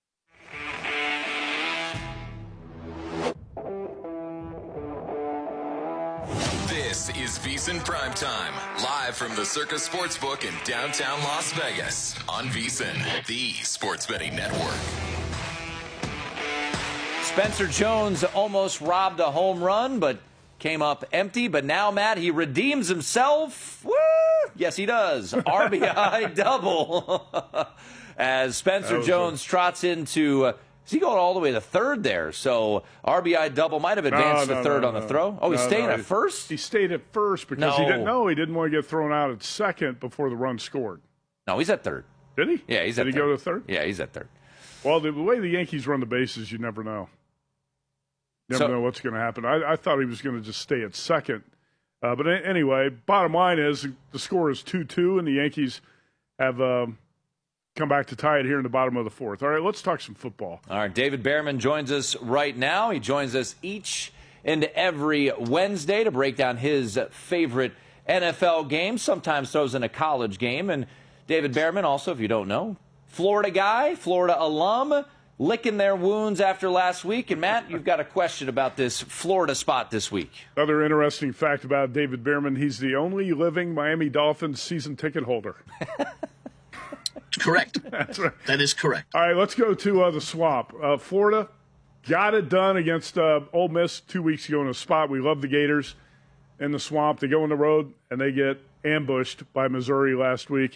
Speaker 5: This is VSiN Primetime, live from the Circus Sportsbook in downtown Las Vegas on VSiN, the Sports Betting Network.
Speaker 1: Spencer Jones almost robbed a home run, but came up empty. But now, Matt, he redeems himself. Woo! Yes, he does. RBI double. As Spencer Jones trots into... Is he going all the way to third there? So RBI double might have advanced to third on the throw. Oh, he's staying at first?
Speaker 2: He stayed at first because he didn't want to get thrown out at second before the run scored.
Speaker 1: No, he's at third.
Speaker 2: Did he?
Speaker 1: Yeah, he's at third.
Speaker 2: Did he go to third?
Speaker 1: Yeah, he's at third.
Speaker 2: Well, the way the Yankees run the bases, you never know. Never know what's going to happen. I thought he was going to just stay at second. But anyway, bottom line is the score is 2-2, and the Yankees have come back to tie it here in the bottom of the fourth. All right, let's talk some football.
Speaker 1: All right, David Behrman joins us right now. He joins us each and every Wednesday to break down his favorite NFL game, sometimes throws in a college game. And David Behrman, also, if you don't know, Florida guy, Florida alum, licking their wounds after last week. And, Matt, you've got a question about this Florida spot this week.
Speaker 2: Another interesting fact about David Behrman, he's the only living Miami Dolphins season ticket holder.
Speaker 7: Correct.
Speaker 2: That's right.
Speaker 7: That is correct.
Speaker 2: All right, let's go to the Swamp. Florida got it done against Ole Miss 2 weeks ago in a spot. We love the Gators in the Swamp. They go on the road, and they get ambushed by Missouri last week,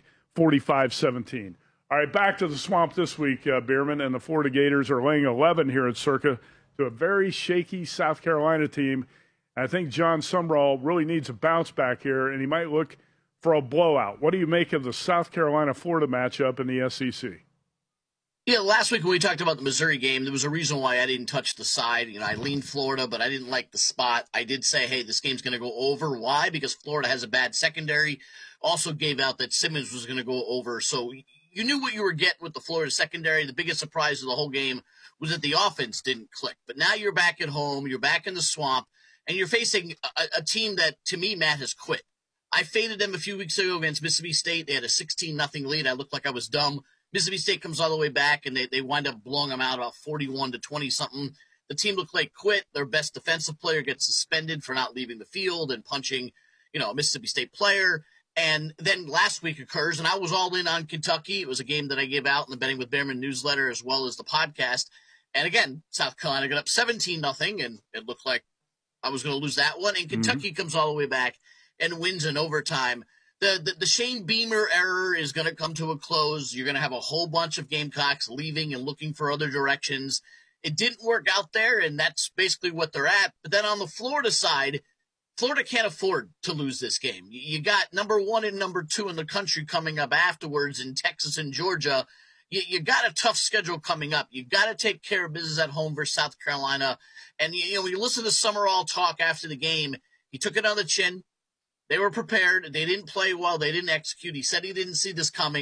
Speaker 2: 45-17. All right, back to the Swamp this week, Behrman, and the Florida Gators are laying 11 here at Circa to a very shaky South Carolina team. I think John Sumrall really needs a bounce back here, and he might look for a blowout. What do you make of the South Carolina-Florida matchup in the SEC?
Speaker 7: Yeah, last week when we talked about the Missouri game, there was a reason why I didn't touch the side. I leaned Florida, but I didn't like the spot. I did say, hey, this game's going to go over. Why? Because Florida has a bad secondary. Also gave out that Simmons was going to go over. So you knew what you were getting with the Florida secondary. The biggest surprise of the whole game was that the offense didn't click. But now you're back at home, you're back in the Swamp, and you're facing a team that, to me, Matt, has quit. I faded them a few weeks ago against Mississippi State. They had a 16-0 lead. I looked like I was dumb. Mississippi State comes all the way back, and they wind up blowing them out 41-20-something. The team looked like quit. Their best defensive player gets suspended for not leaving the field and punching, a Mississippi State player. And then last week occurs, and I was all in on Kentucky. It was a game that I gave out in the Betting with Behrman newsletter as well as the podcast. And again, South Carolina got up 17-0, and it looked like I was going to lose that one. And Kentucky comes all the way back and wins in overtime. The Shane Beamer error is going to come to a close. You're going to have a whole bunch of Gamecocks leaving and looking for other directions. It didn't work out there, and that's basically what they're at. But then on the Florida side, Florida can't afford to lose this game. You got number 1 and number 2 in the country coming up afterwards in Texas and Georgia. You got a tough schedule coming up. You got to take care of business at home versus South Carolina. And, when you listen to Summerall talk after the game, he took it on the chin. They were prepared. They didn't play well. They didn't execute. He said he didn't see this coming.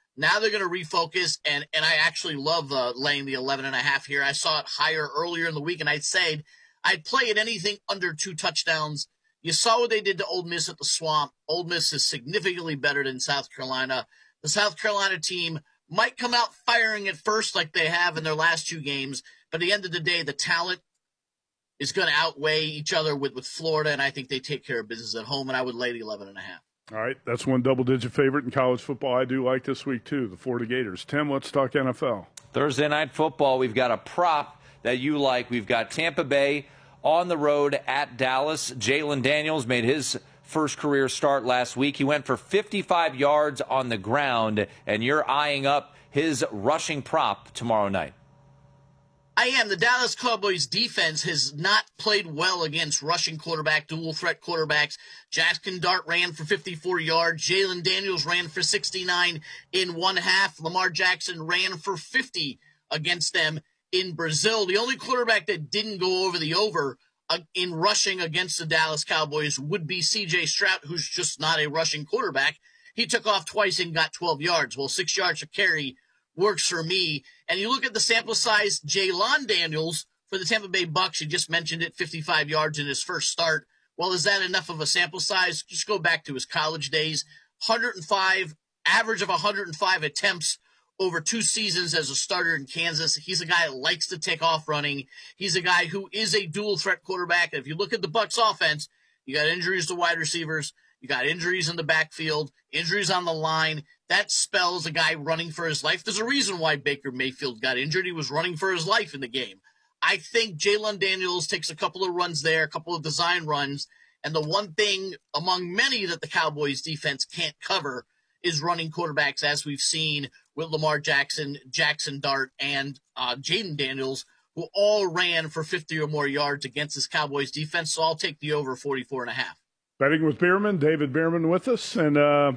Speaker 7: Now they're going to refocus, and I actually love laying the 11.5 here. I saw it higher earlier in the week, and I'd play it anything under 2 touchdowns. You saw what they did to Ole Miss at the Swamp. Ole Miss is significantly better than South Carolina. The South Carolina team might come out firing at first like they have in their last 2 games, but at the end of the day, the talent is going to outweigh each other with Florida, and I think they take care of business at home, and I would lay the 11.5.
Speaker 2: All right, that's one double-digit favorite in college football I do like this week, too, the Florida Gators. Tim, let's talk NFL.
Speaker 1: Thursday Night Football, we've got a prop that you like. We've got Tampa Bay on the road at Dallas. Jalen Daniels made his first career start last week. He went for 55 yards on the ground, and you're eyeing up his rushing prop tomorrow night.
Speaker 7: I am. The Dallas Cowboys defense has not played well against rushing quarterback, dual threat quarterbacks. Jackson Dart ran for 54 yards. Jalen Daniels ran for 69 in one half. Lamar Jackson ran for 50 against them in Brazil. The only quarterback that didn't go over the over in rushing against the Dallas Cowboys would be C.J. Stroud, who's just not a rushing quarterback. He took off twice and got 12 yards. Well, 6 yards a carry works for me. And you look at the sample size, Jalen Daniels for the Tampa Bay Bucks, you just mentioned it, 55 yards in his first start. Well, is that enough of a sample size? Just go back to his college days. 105, average of 105 attempts over 2 seasons as a starter in Kansas. He's a guy that likes to take off running. He's a guy who is a dual threat quarterback. And if you look at the Bucks offense, you got injuries to wide receivers. You got injuries in the backfield, injuries on the line. That spells a guy running for his life. There's a reason why Baker Mayfield got injured. He was running for his life in the game. I think Jalen Daniels takes a couple of runs there, a couple of design runs. And the one thing among many that the Cowboys defense can't cover is running quarterbacks, as we've seen with Lamar Jackson, Jackson Dart, and Jayden Daniels, who all ran for 50 or more yards against this Cowboys defense. So I'll take the over 44.5.
Speaker 2: Betting with Bierman, David Bierman with us. And how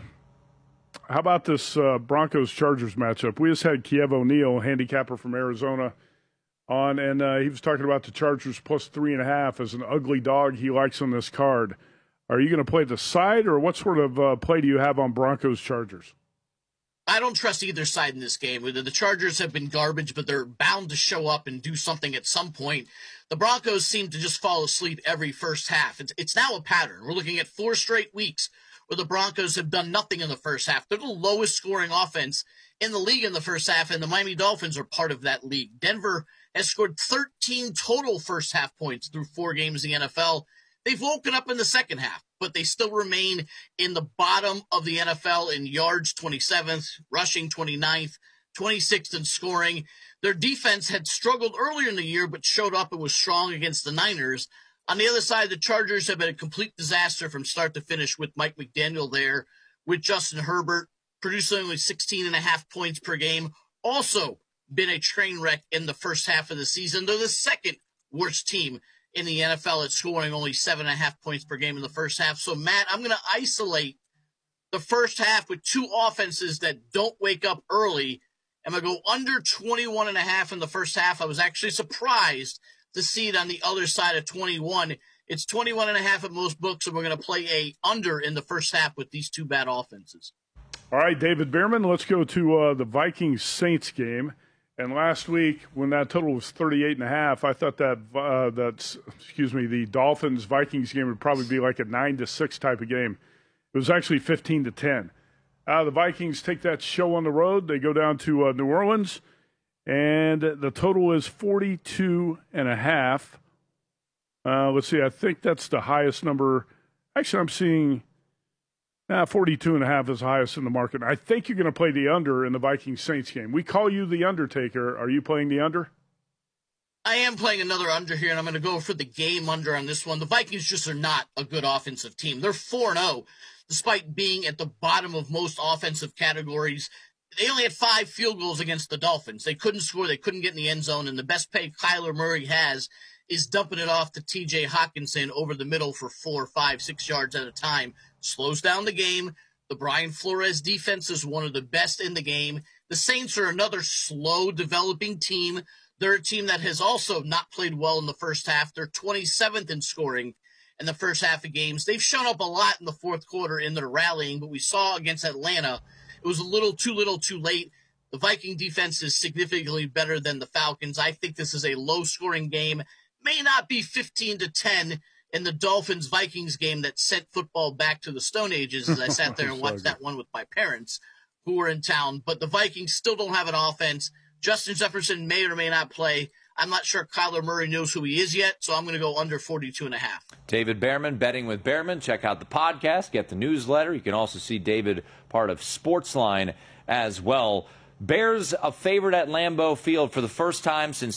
Speaker 2: about this Broncos-Chargers matchup? We just had Kiev O'Neill, handicapper from Arizona, on, and he was talking about the Chargers plus 3.5 as an ugly dog he likes on this card. Are you going to play the side, or what sort of play do you have on Broncos-Chargers?
Speaker 7: I don't trust either side in this game. The Chargers have been garbage, but they're bound to show up and do something at some point. The Broncos seem to just fall asleep every first half. It's now a pattern. We're looking at 4 straight weeks where the Broncos have done nothing in the first half. They're the lowest scoring offense in the league in the first half, and the Miami Dolphins are part of that league. Denver has scored 13 total first half points through 4 games in the NFL. They've woken up in the second half, but they still remain in the bottom of the NFL in yards, 27th, rushing 29th, 26th in scoring. Their defense had struggled earlier in the year, but showed up and was strong against the Niners. On the other side, the Chargers have been a complete disaster from start to finish with Mike McDaniel there, with Justin Herbert producing only 16.5 points per game. Also been a train wreck in the first half of the season. They're the second worst team in the NFL at scoring only 7.5 points per game in the first half. So, Matt, I'm going to isolate the first half with 2 offenses that don't wake up early. I'm going to go under 21.5 in the first half. I was actually surprised to see it on the other side of 21. It's 21.5 at most books, and we're going to play a under in the first half with these 2 bad offenses.
Speaker 2: All right, David Bierman, let's go to the Vikings-Saints game. And last week, when that total was 38.5, I thought the Dolphins-Vikings game would probably be like a 9-6 type of game. It was actually 15-10. The Vikings take that show on the road. They go down to New Orleans, and the total is 42.5. Let's see, I think that's the highest number. Actually, I'm seeing 42.5 is the highest in the market. I think you're going to play the under in the Vikings-Saints game. We call you the Undertaker. Are you playing the under?
Speaker 7: I am playing another under here, and I'm going to go for the game under on this one. The Vikings just are not a good offensive team. They're 4-0, despite being at the bottom of most offensive categories. They only had 5 field goals against the Dolphins. They couldn't score. They couldn't get in the end zone, and the best pay Kyler Murray has is dumping it off to T.J. Hockenson over the middle for 4, 5, 6 yards at a time. Slows down the game. The Brian Flores defense is one of the best in the game. The Saints are another slow developing team. They're a team that has also not played well in the first half. They're 27th in scoring in the first half of games. They've shown up a lot in the fourth quarter in their rallying, but we saw against Atlanta It was a little too late. The Viking defense is significantly better than the Falcons. I think this is a low-scoring game. May not be 15-10 in the Dolphins-Vikings game that sent football back to the Stone Ages, as I sat there and watched that one with my parents who were in town. But the Vikings still don't have an offense. Justin Jefferson may or may not play. I'm not sure Kyler Murray knows who he is yet, so I'm going to go under 42.5.
Speaker 1: David Behrman, Betting with Behrman. Check out the podcast, get the newsletter. You can also see David part of Sportsline as well. Bears a favorite at Lambeau Field for the first time since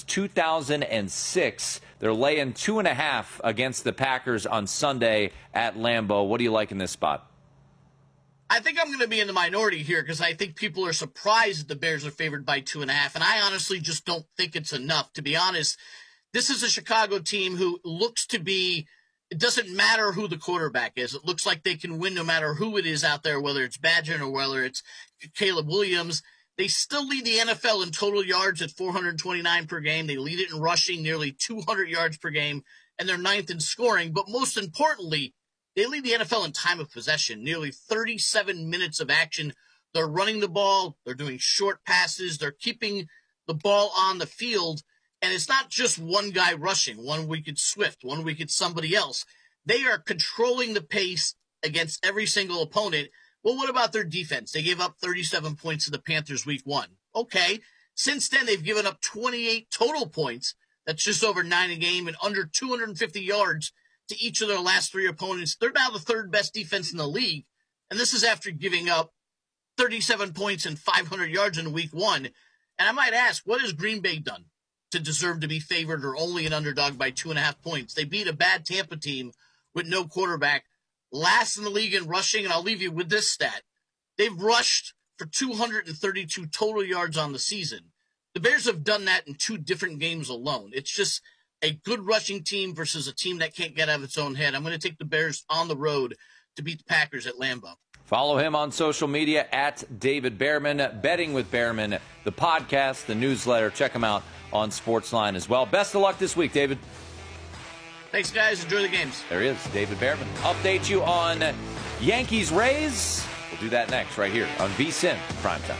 Speaker 1: 2006. They're laying 2.5 against the Packers on Sunday at Lambeau. What do you like in this spot?
Speaker 7: I think I'm going to be in the minority here because I think people are surprised that the Bears are favored by 2.5, and I honestly just don't think it's enough. To be honest, this is a Chicago team who looks to be, it doesn't matter who the quarterback is. It looks like they can win no matter who it is out there, whether it's Badger or whether it's Caleb Williams. They still lead the NFL in total yards at 429 per game. They lead it in rushing, nearly 200 yards per game, and they're 9th in scoring. But most importantly, they lead the NFL in time of possession, nearly 37 minutes of action. They're running the ball. They're doing short passes. They're keeping the ball on the field. And it's not just one guy rushing, 1 week it's Swift, 1 week it's somebody else. They are controlling the pace against every single opponent. Well, what about their defense? They gave up 37 points to the Panthers week 1. Okay. Since then, they've given up 28 total points. That's just over 9 a game and under 250 yards to each of their last 3 opponents. They're now the 3rd best defense in the league. And this is after giving up 37 points and 500 yards in week 1. And I might ask, what has Green Bay done to deserve to be favored or only an underdog by 2.5 points? They beat a bad Tampa team with no quarterback, last in the league in rushing, and I'll leave you with this stat. They've rushed for 232 total yards on the season. The Bears have done that in 2 different games alone. It's just a good rushing team versus a team that can't get out of its own head. I'm going to take the Bears on the road to beat the Packers at Lambeau.
Speaker 1: Follow him on social media at David Behrman, Betting with Behrman, the podcast, the newsletter. Check him out on Sportsline as well. Best of luck this week, David.
Speaker 7: Thanks, guys. Enjoy the games.
Speaker 1: There he is, David Behrman. Update you on Yankees-Rays. We'll do that next right here on VSiN Primetime.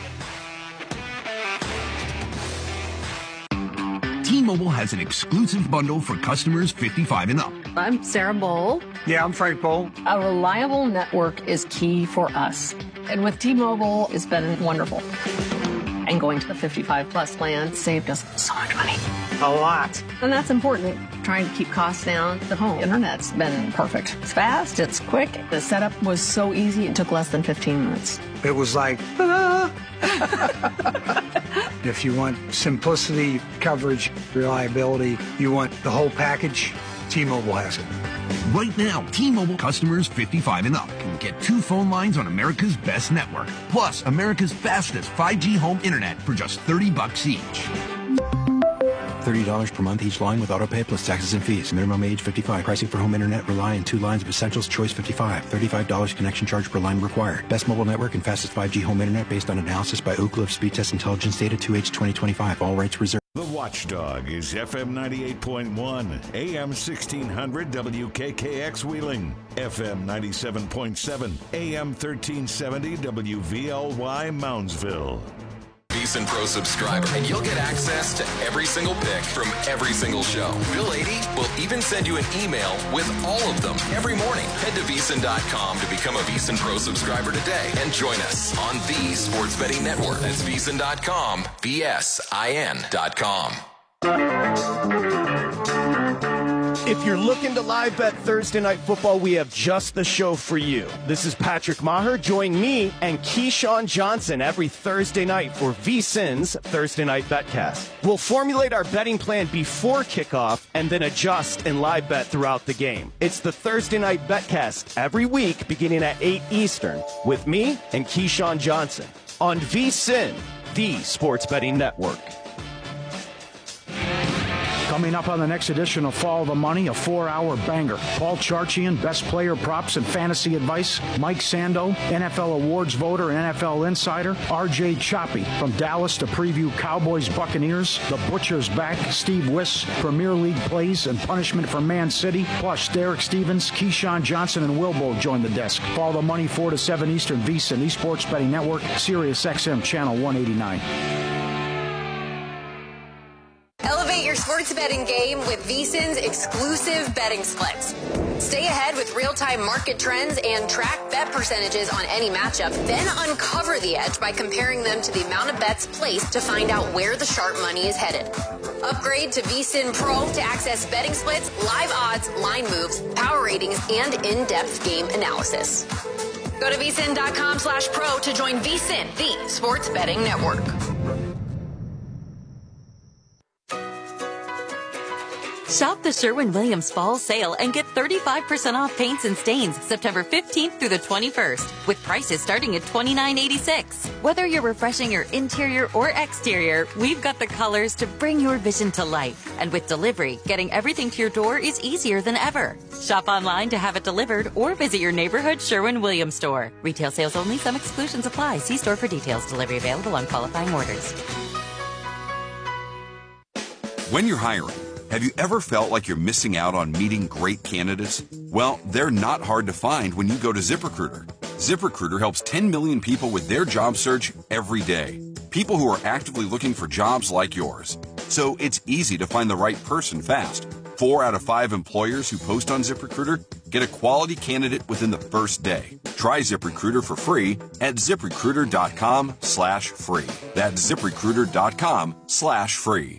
Speaker 4: T-Mobile has an exclusive bundle for customers 55 and up.
Speaker 8: I'm Sarah Bowl.
Speaker 9: Yeah, I'm Frank Bowl.
Speaker 8: A reliable network is key for us. And with T-Mobile, it's been wonderful. And going to the 55-plus plan saved us so much money.
Speaker 9: A lot.
Speaker 8: And that's important. Trying to keep costs down. The home internet's been perfect. It's fast. It's quick. The setup was so easy. It took less than 15 minutes.
Speaker 9: It was like, If you want simplicity, coverage, reliability, you want the whole package, T-Mobile has it.
Speaker 4: Right now, T-Mobile customers 55 and up can get 2 phone lines on America's best network, plus America's fastest 5G home internet for just $30 each.
Speaker 16: $30 per month each line with autopay plus taxes and fees. Minimum age 55. Pricing for home internet rely on 2 lines of essentials. Choice 55. $35 connection charge per line required. Best mobile network and fastest 5G home internet based on analysis by Ookla of Speed Test Intelligence data 2H 2025. All rights reserved.
Speaker 6: The Watchdog is FM 98.1, AM 1600 WKKX Wheeling, FM 97.7, AM 1370 WVLY Moundsville.
Speaker 5: VSiN Pro subscriber, and you'll get access to every single pick from every single show. Bill 80 will even send you an email with all of them every morning. Head to VSiN.com to become a VSiN Pro subscriber today and join us on the Sports Betting Network. That's VSiN.com, VSIN.com.
Speaker 10: If you're looking to live bet Thursday Night Football, we have just the show for you. This is Patrick Maher. Join me and Keyshawn Johnson every Thursday night for VSiN's Thursday Night Betcast. We'll formulate our betting plan before kickoff and then adjust and live bet throughout the game. It's the Thursday Night Betcast every week beginning at 8 Eastern with me and Keyshawn Johnson on VSiN, the Sports Betting Network.
Speaker 11: Coming up on the next edition of Follow the Money, a 4-hour banger. Paul Charchian, best player props and fantasy advice. Mike Sando, NFL awards voter and NFL insider. RJ Choppy from Dallas to preview Cowboys Buccaneers. The Butcher's back. Steve Wiss, Premier League plays and punishment for Man City. Plus Derek Stevens, Keyshawn Johnson, and Wilbo join the desk. Follow the Money 4 to 7 Eastern, VSiN, Esports Betting Network, Sirius XM Channel 189.
Speaker 21: Elevate your sports betting game with VSiN's exclusive betting splits. Stay ahead with real-time market trends and track bet percentages on any matchup. Then uncover the edge by comparing them to the amount of bets placed to find out where the sharp money is headed. Upgrade to VSiN Pro to access betting splits, live odds, line moves, power ratings, and in-depth game analysis. Go to vsin.com/pro to join VSiN, the sports betting network.
Speaker 12: Shop the Sherwin-Williams Fall Sale and get 35% off paints and stains September 15th through the 21st, with prices starting at $29.86. Whether you're refreshing your interior or exterior, we've got the colors to bring your vision to life. And with delivery, getting everything to your door is easier than ever. Shop online to have it delivered or visit your neighborhood Sherwin-Williams store. Retail sales only. Some exclusions apply. See store for details. Delivery available on qualifying orders.
Speaker 13: When you're hiring, have you ever felt like you're missing out on meeting great candidates? Well, they're not hard to find when you go to ZipRecruiter. ZipRecruiter helps 10 million people with their job search every day. People who are actively looking for jobs like yours. So it's easy to find the right person fast. 4 out of 5 employers who post on ZipRecruiter get a quality candidate within the first day. Try ZipRecruiter for free at ZipRecruiter.com/free. That's ZipRecruiter.com/free.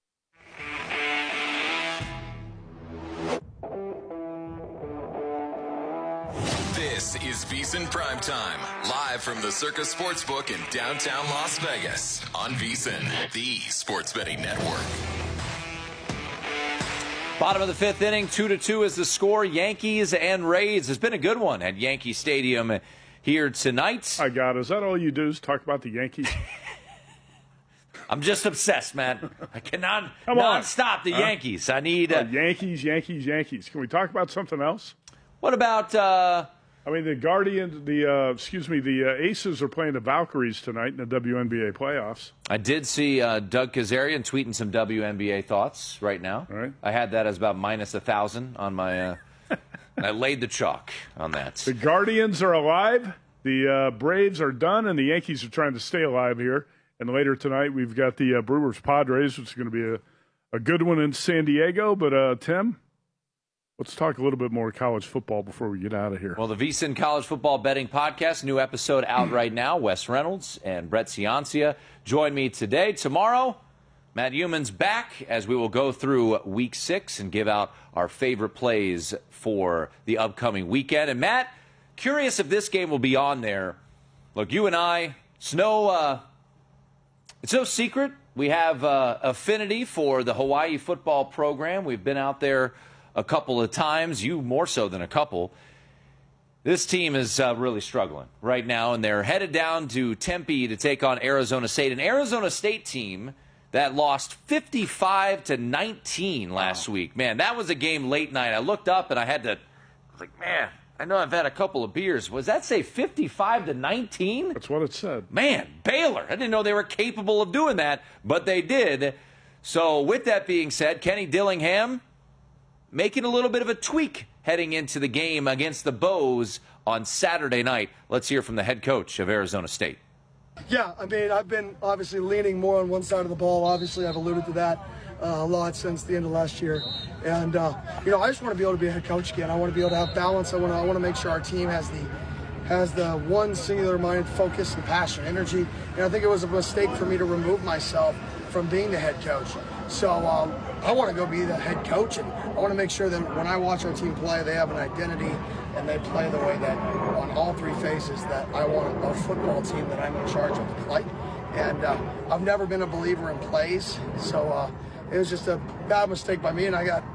Speaker 5: This is VSiN Primetime, live from the Circus Sportsbook in downtown Las Vegas on VSiN, the sports betting network.
Speaker 1: Bottom of the 5th inning, 2-2 is the score. Yankees and Rays. It's been a good one at Yankee Stadium here tonight.
Speaker 2: My God, is that all you do is talk about the Yankees?
Speaker 1: I'm just obsessed, man. I cannot stop the Yankees. I need
Speaker 2: Yankees. Can we talk about something else?
Speaker 1: What about?
Speaker 2: The Guardians, the Aces are playing the Valkyries tonight in the WNBA playoffs.
Speaker 1: I did see Doug Kazarian tweeting some WNBA thoughts right now.
Speaker 2: All right.
Speaker 1: I had that as about minus 1,000 on my. I laid the chalk on that.
Speaker 2: The Guardians are alive. The Braves are done, and the Yankees are trying to stay alive here. And later tonight, we've got the Brewers Padres, which is going to be a good one in San Diego. But Tim, let's talk a little bit more college football before we get out of here.
Speaker 1: Well, the VSiN College Football Betting Podcast, new episode out right now. Wes Reynolds and Brett Ciancia join me today. Tomorrow, Matt Human's back as we will go through Week 6 and give out our favorite plays for the upcoming weekend. And Matt, curious if this game will be on there. Look, you and I, it's no secret. We have affinity for the Hawaii football program. We've been out there a couple of times, you more so than a couple. This team is really struggling right now, and they're headed down to Tempe to take on Arizona State. An Arizona State team that lost 55-19 last week. Man, that was a game late night. I looked up, and I was like, man, I know I've had a couple of beers. Was that say 55-19?
Speaker 2: That's what it said.
Speaker 1: Man, Baylor. I didn't know they were capable of doing that, but they did. So with that being said, Kenny Dillingham making a little bit of a tweak heading into the game against the Bows on Saturday night. Let's hear from the head coach of Arizona State.
Speaker 14: Yeah, I've been obviously leaning more on one side of the ball. Obviously, I've alluded to that a lot since the end of last year. And, I just want to be able to be a head coach again. I want to be able to have balance. I want to make sure our team has the one singular-minded focus and passion, energy. And I think it was a mistake for me to remove myself from being the head coach. So I want to go be the head coach, and I want to make sure that when I watch our team play, they have an identity and they play the way that on all three phases that I want our football team that I'm in charge of to play. And I've never been a believer in plays, so it was just a bad mistake by me, and I got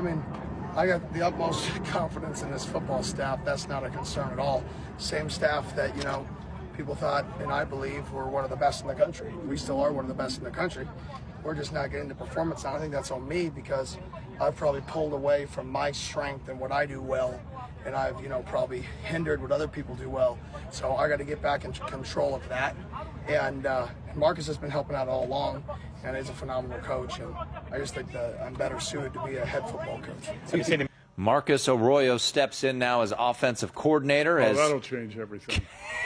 Speaker 14: the utmost confidence in this football staff. That's not a concern at all. Same staff that, people thought, and I believe, we're one of the best in the country. We still are one of the best in the country. We're just not getting the performance. And I think that's on me because I've probably pulled away from my strength and what I do well, and I've, probably hindered what other people do well. So I got to get back in control of that. And Marcus has been helping out all along, and he's a phenomenal coach. And I just think that I'm better suited to be a head football coach.
Speaker 1: Marcus Arroyo steps in now as offensive coordinator.
Speaker 2: That'll change everything.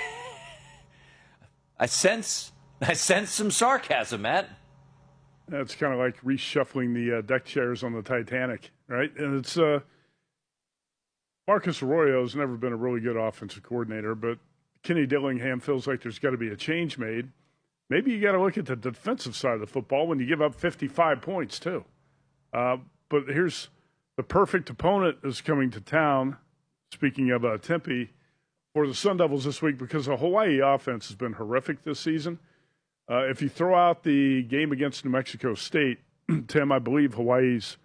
Speaker 1: I sense some sarcasm, Matt.
Speaker 2: That's kind of like reshuffling the deck chairs on the Titanic, right? And it's Marcus Arroyo's never been a really good offensive coordinator, but Kenny Dillingham feels like there's got to be a change made. Maybe you got to look at the defensive side of the football when you give up 55 points too. But here's the perfect opponent is coming to town. Speaking of Tempe, for the Sun Devils this week, because the Hawaii offense has been horrific this season. If you throw out the game against New Mexico State, Tim, I believe Hawaii's